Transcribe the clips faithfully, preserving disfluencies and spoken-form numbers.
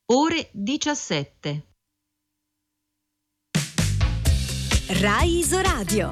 ore diciassette. Rai Isoradio.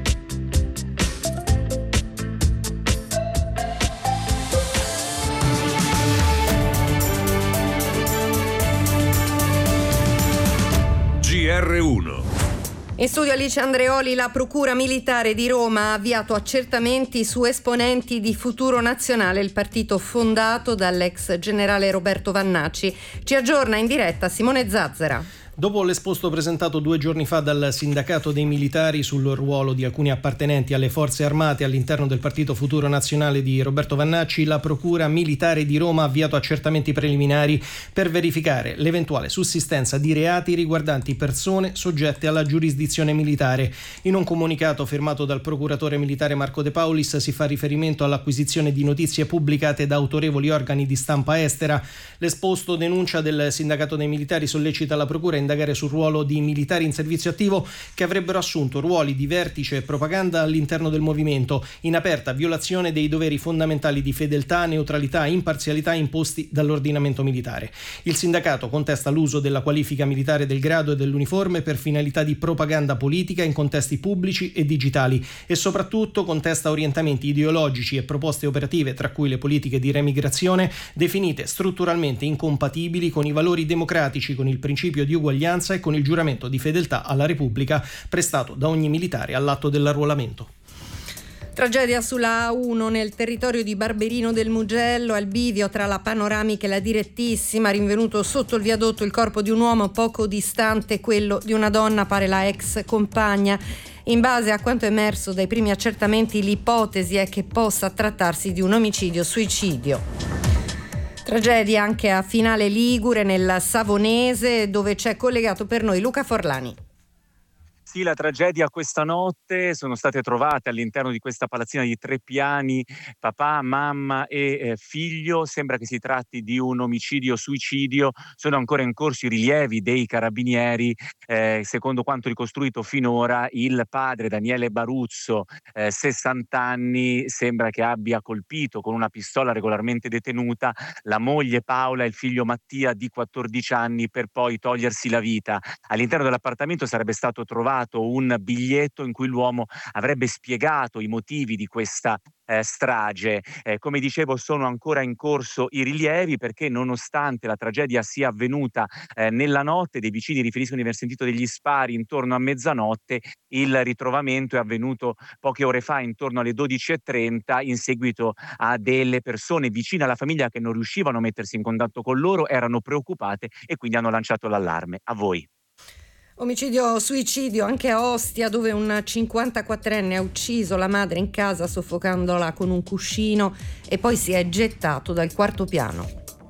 G R uno. In studio Alice Andreoli. La Procura Militare di Roma ha avviato accertamenti su esponenti di Futuro Nazionale, il partito fondato dall'ex generale Roberto Vannacci. Ci aggiorna in diretta Simone Zazzera. Dopo l'esposto presentato due giorni fa dal sindacato dei militari sul ruolo di alcuni appartenenti alle forze armate all'interno del partito Futuro Nazionale di Roberto Vannacci, la Procura Militare di Roma ha avviato accertamenti preliminari per verificare l'eventuale sussistenza di reati riguardanti persone soggette alla giurisdizione militare. In un comunicato firmato dal procuratore militare Marco De Paulis si fa riferimento all'acquisizione di notizie pubblicate da autorevoli organi di stampa estera. L'esposto denuncia del sindacato dei militari sollecita la Procura a indagare sul ruolo di militari in servizio attivo che avrebbero assunto ruoli di vertice e propaganda all'interno del movimento, in aperta violazione dei doveri fondamentali di fedeltà, neutralità e imparzialità imposti dall'ordinamento militare. Il sindacato contesta l'uso della qualifica militare del grado e dell'uniforme per finalità di propaganda politica in contesti pubblici e digitali e soprattutto contesta orientamenti ideologici e proposte operative, tra cui le politiche di remigrazione, definite strutturalmente incompatibili con i valori democratici, con il principio di uguaglianza e con il giuramento di fedeltà alla Repubblica prestato da ogni militare all'atto dell'arruolamento. Tragedia sulla A uno nel territorio di Barberino del Mugello, al bivio tra la Panoramica e la Direttissima, rinvenuto sotto il viadotto il corpo di un uomo, poco distante quello di una donna, pare la ex compagna. In base a quanto emerso dai primi accertamenti, l'ipotesi è che possa trattarsi di un omicidio-suicidio. Tragedia anche a Finale Ligure, nel Savonese, dove c'è collegato per noi Luca Forlani. Sì, la tragedia questa notte: sono state trovate all'interno di questa palazzina di tre piani papà, mamma e eh, figlio. Sembra che si tratti di un omicidio-suicidio. Sono ancora in corso i rilievi dei carabinieri. Eh, secondo quanto ricostruito finora, il padre Daniele Baruzzo, eh, sessanta anni, sembra che abbia colpito con una pistola regolarmente detenuta la moglie Paola e il figlio Mattia di quattordici anni per poi togliersi la vita. All'interno dell'appartamento sarebbe stato trovato un biglietto in cui l'uomo avrebbe spiegato i motivi di questa eh, strage. Eh, come dicevo, sono ancora in corso i rilievi, perché nonostante la tragedia sia avvenuta eh, nella notte, dei vicini riferiscono di aver sentito degli spari intorno a mezzanotte. Il ritrovamento è avvenuto poche ore fa, intorno alle dodici e trenta, in seguito a delle persone vicine alla famiglia che non riuscivano a mettersi in contatto con loro, erano preoccupate e quindi hanno lanciato l'allarme. A voi. Omicidio-suicidio anche a Ostia, dove un cinquantaquattrenne ha ucciso la madre in casa soffocandola con un cuscino e poi si è gettato dal quarto piano.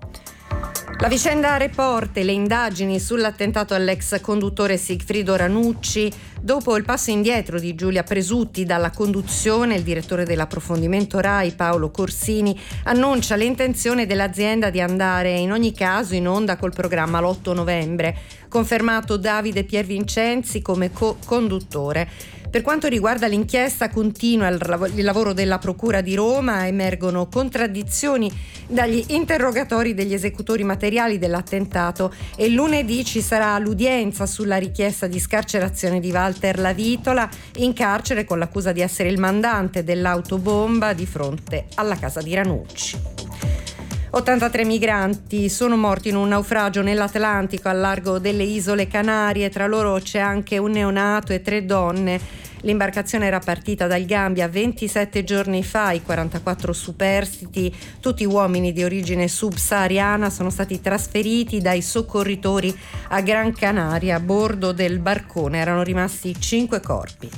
La vicenda Report e le indagini sull'attentato all'ex conduttore Sigfrido Ranucci. Dopo il passo indietro di Giulia Presutti dalla conduzione, il direttore dell'approfondimento Rai, Paolo Corsini, annuncia l'intenzione dell'azienda di andare in ogni caso in onda col programma l'otto novembre. Confermato Davide Piervincenzi come co-conduttore. Per quanto riguarda l'inchiesta, continua il lavoro della Procura di Roma, emergono contraddizioni dagli interrogatori degli esecutori materiali dell'attentato e lunedì ci sarà l'udienza sulla richiesta di scarcerazione di Walter Lavitola, in carcere con l'accusa di essere il mandante dell'autobomba di fronte alla casa di Ranucci. ottantatré migranti sono morti in un naufragio nell'Atlantico al largo delle isole Canarie, tra loro c'è anche un neonato e tre donne. L'imbarcazione era partita dal Gambia ventisette giorni fa, i quarantaquattro superstiti, tutti uomini di origine subsahariana, sono stati trasferiti dai soccorritori a Gran Canaria. A bordo del barcone erano rimasti cinque corpi.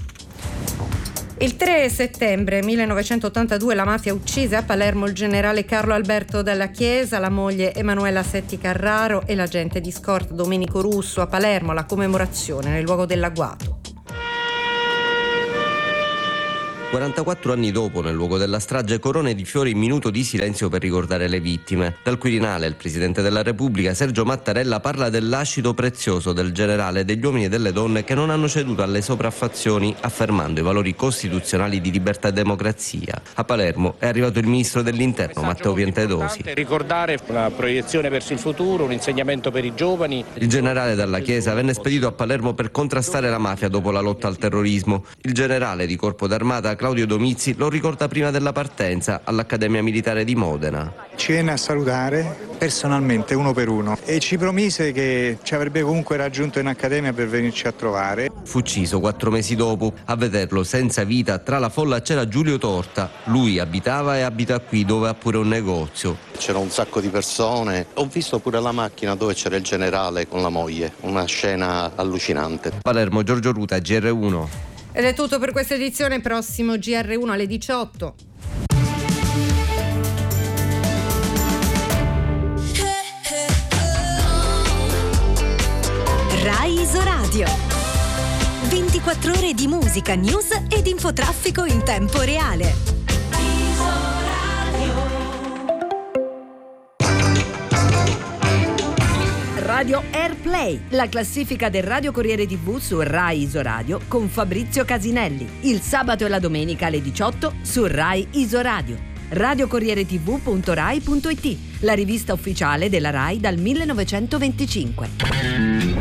Il tre settembre millenovecentottantadue la mafia uccise a Palermo il generale Carlo Alberto Dalla Chiesa, la moglie Emanuela Setti Carraro e l'agente di scorta Domenico Russo. A Palermo la commemorazione nel luogo dell'agguato. quarantaquattro anni dopo, nel luogo della strage, corone di fiori in minuto di silenzio per ricordare le vittime. Dal Quirinale il Presidente della Repubblica, Sergio Mattarella, parla dell'ascito prezioso del generale, degli uomini e delle donne che non hanno ceduto alle sopraffazioni, affermando i valori costituzionali di libertà e democrazia. A Palermo è arrivato il Ministro dell'Interno, Matteo Piantedosi. Ricordare una proiezione verso il futuro, un insegnamento per i giovani. Il generale dalla Chiesa venne spedito a Palermo per contrastare la mafia dopo la lotta al terrorismo. Il generale di Corpo d'Armata Claudio Domizzi lo ricorda prima della partenza all'Accademia Militare di Modena. Ci venne a salutare personalmente uno per uno e ci promise che ci avrebbe comunque raggiunto in accademia per venirci a trovare. Fu ucciso quattro mesi dopo. A vederlo senza vita tra la folla c'era Giulio Torta. Lui abitava e abita qui, dove ha pure un negozio. C'era un sacco di persone. Ho visto pure la macchina dove c'era il generale con la moglie. Una scena allucinante. Palermo, Giorgio Ruta, G R uno. Ed è tutto per questa edizione, prossimo G R uno alle diciotto. Rai Isoradio. ventiquattro ore di musica, news ed infotraffico in tempo reale. Radio Airplay, la classifica del Radio Corriere tivù su Rai Isoradio con Fabrizio Casinelli. Il sabato e la domenica alle diciotto su Rai Isoradio. radiocorriere tivù punto rai punto it, la rivista ufficiale della Rai dal millenovecentoventicinque.